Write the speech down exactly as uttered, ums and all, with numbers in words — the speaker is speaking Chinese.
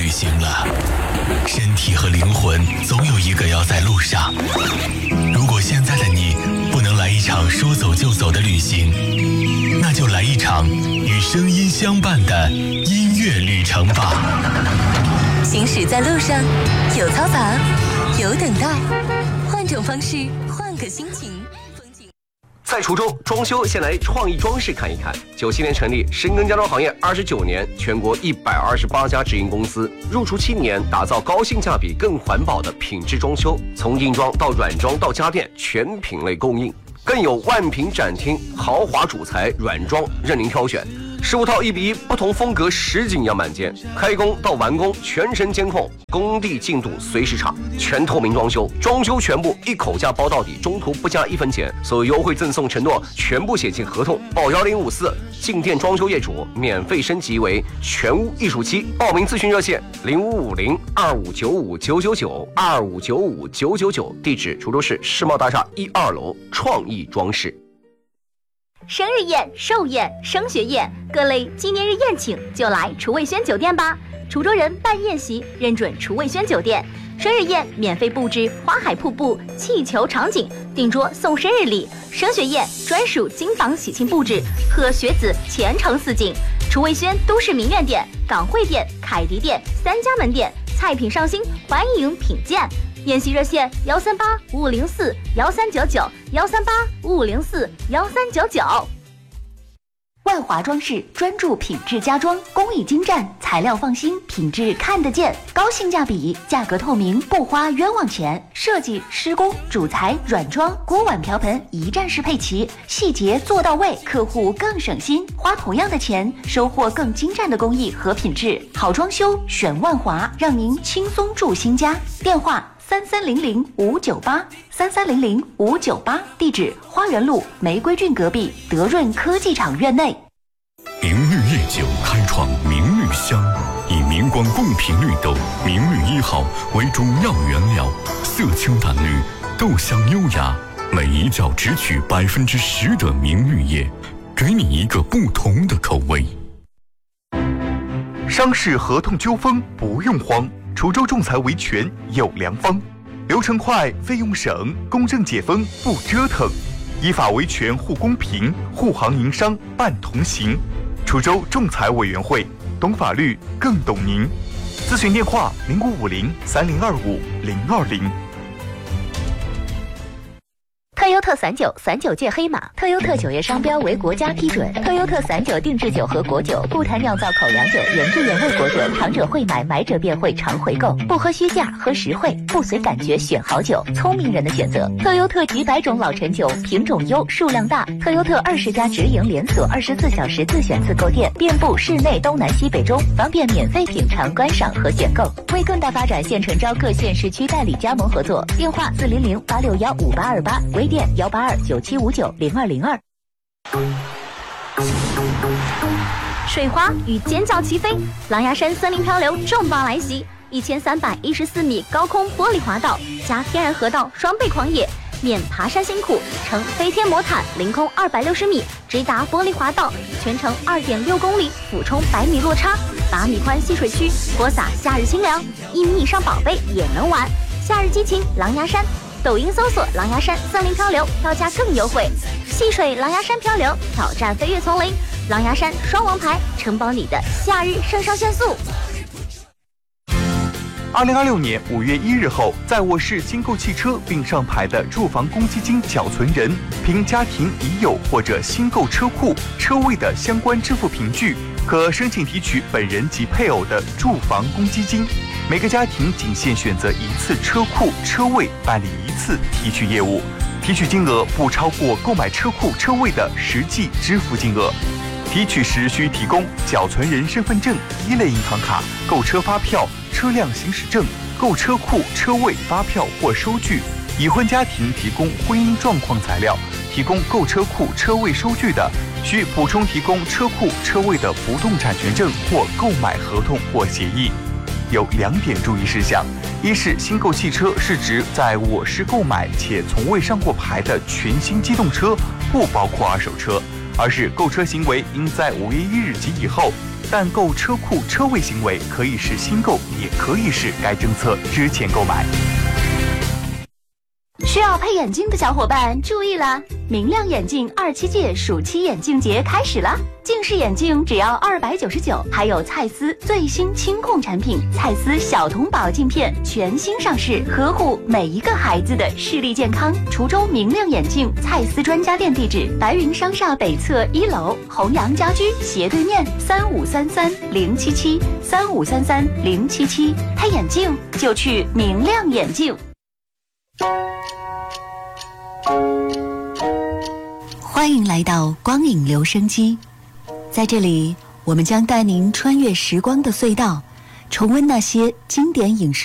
行了，身体和灵魂总有一个要在路上。如果现在的你不能来一场说走就走的旅行，那就来一场与声音相伴的音乐旅程吧。 行驶在路上，有嘈杂，有等待，换种方式，换个心情。 在滁州装修，先来创意装饰看一看。九七年成立，深耕家装行业二十九年，全国一百二十八家直营公司，入驻七年，打造高性价比、更环保的品质装修，从硬装到软装到家电，全品类供应，更有万品展厅，豪华主材软装任您挑选。十五套一比一不同风格实景样板间，开工到完工全程监控，工地进度随时查，全透明装修，装修全部一口价包到底，中途不加一分钱，所有优惠赠送承诺全部写进合同。报幺零五四，进店装修业主免费升级为全屋艺术期，报名咨询热线零五五零二五九五九九九二五九五九九九，地址滁州市世贸大厦一二楼创意装饰。 生日宴、寿宴、升学宴，各类纪念日宴请就来厨卫轩酒店吧。滁州人办宴席认准厨卫轩酒店，生日宴免费布置花海瀑布、气球场景，订桌送生日礼；升学宴专属金榜喜庆布置，贺学子前程似锦。厨卫轩都市名苑店、港汇店、凯迪店三家门店，菜品上新，欢迎品鉴。宴席热线幺三八五五零四幺三九九幺三八五五零四幺三九九。 万华装饰专注品质家装，工艺精湛，材料放心，品质看得见，高性价比，价格透明，不花冤枉钱。设计、施工、主材、软装、锅碗瓢盆一站式配齐，细节做到位，客户更省心。花同样的钱，收获更精湛的工艺和品质。好装修选万华，让您轻松住新家。电话三三零零五九八三三零零五九八，地址花园路玫瑰郡隔壁德润科技厂院内。 明绿夜酒开创明绿香，以明光贡品绿豆明绿一号为主要原料，色清淡绿，豆香优雅，每一窖只取百分之十的明绿叶，给你一个不同的口味。 商事合同纠纷不用慌，滁州仲裁维权有良方，流程快，费用省，公正解纷不折腾，依法维权护公平，护行营商办同行。滁州仲裁委员会，懂法律更懂您。咨询电话零五五零三零二五零二零。 特优特散酒，散酒界黑马。特优特酒业商标为国家批准。特优特散酒定制酒和果酒，不谈酿造口粮酒、原汁原味果酒，尝者会买，买者便会常回购。不喝虚价，喝实惠，不随感觉选好酒，聪明人的选择。特优特几百种老陈酒，品种优，数量大。特优特二十家直营连锁，二十四小时自选自购店，遍布市内东南西北中，方便免费品尝、观赏和选购。为更大发展，现诚招各县市区代理加盟合作。电话四零零八六幺五八二八，微店幺八二九七五九零二零二。水花与尖叫齐飞，狼牙山森林漂流重磅来袭，一千三百一十四米高空玻璃滑道加天然河道双倍狂野，免爬山辛苦，乘飞天魔毯凌空二百六十米直达玻璃滑道，全程二点六公里，俯冲百米落差，八米宽戏水区，播撒夏日清凉，一米以上宝贝也能玩，夏日激情狼牙山。抖音搜索狼牙山森林漂流，票价更优惠。戏水狼牙山漂流，挑战飞跃丛林，狼牙山双王牌，承包你的夏日肾上腺素。 二零二六年五月一日后，在我市新购汽车并上牌的住房公积金缴存人，凭家庭已有或者新购车库车位的相关支付凭据，可申请提取本人及配偶的住房公积金。每个家庭仅限选择一次车库车位办理一次提取业务，提取金额不超过购买车库车位的实际支付金额。提取时需提供缴存人身份证、一类银行卡、购车发票、车辆行驶证、购车库车位发票或收据。已婚家庭提供婚姻状况材料，提供购车库车位收据的，需补充提供车库车位的不动产权证或购买合同或协议。有两点注意事项：一是新购汽车是指在我市购买且从未上过牌的全新机动车，不包括二手车；二是购车行为应在五月一日及以后， 但购车库车位行为可以是新购，也可以是该政策之前购买。 需要配眼镜的小伙伴注意啦！明亮眼镜二七届暑期眼镜节开始啦！近视眼镜只要二百九十九，还有蔡司最新清控产品蔡司小童宝镜片全新上市，呵护每一个孩子的视力健康。滁州明亮眼镜蔡司专家店地址：白云商厦北侧一楼，弘阳家居斜对面，三五三三零七七三五三三零七七。配眼镜就去明亮眼镜。 欢迎来到光影留声机，在这里，我们将带您穿越时光的隧道，重温那些经典影视